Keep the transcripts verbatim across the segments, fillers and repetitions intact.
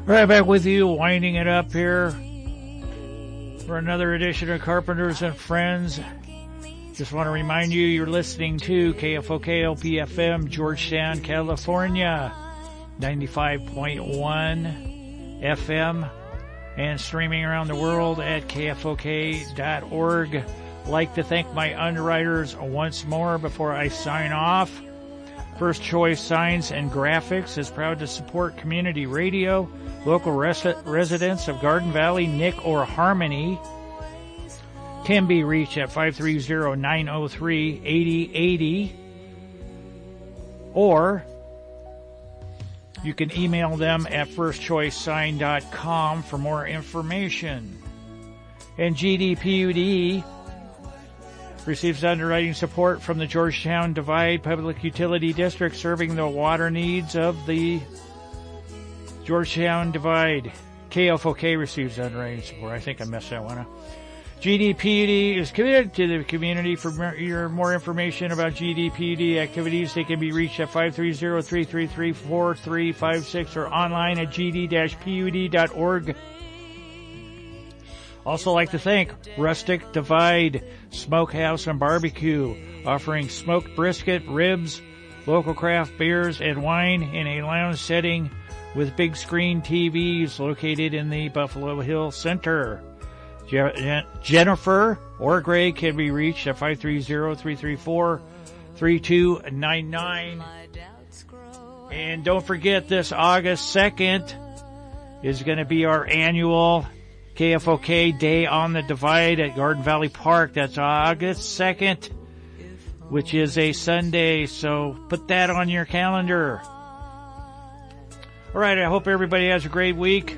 Right back with you, winding it up here for another edition of Carpenters and Friends. Just want to remind you, you're listening to K F O K L P F M, Georgetown, California, ninety-five point one F M, and streaming around the world at K F O K dot org. Like to thank my underwriters once more before I sign off. First Choice Signs and Graphics is proud to support community radio. Local res- residents of Garden Valley, Nick, or Harmony can be reached at five three zero, nine zero three, eight zero eight zero, or you can email them at first choice sign dot com for more information. And G D P U D receives underwriting support from the Georgetown Divide Public Utility District, serving the water needs of the Georgetown Divide. K F O K receives underwriting support. I think I messed that one up. G D P U D is committed to the community. For more, more information about G D P U D activities, they can be reached at five three zero, three three three, four three five six or online at g d dash p u d dot org. Also like to thank Rustic Divide Smokehouse and Barbecue, offering smoked brisket, ribs, local craft beers, and wine in a lounge setting with big screen T Vs located in the Buffalo Hill Center. Je- Jennifer or Greg can be reached at five three zero, three three four, three two nine nine. And don't forget, this August second is going to be our annual K F O K Day on the Divide at Garden Valley Park. That's August second, which is a Sunday, so put that on your calendar. All right, I hope everybody has a great week.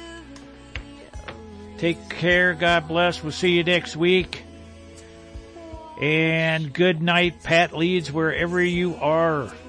Take care. God bless. We'll see you next week. And good night, Pat Leeds, wherever you are.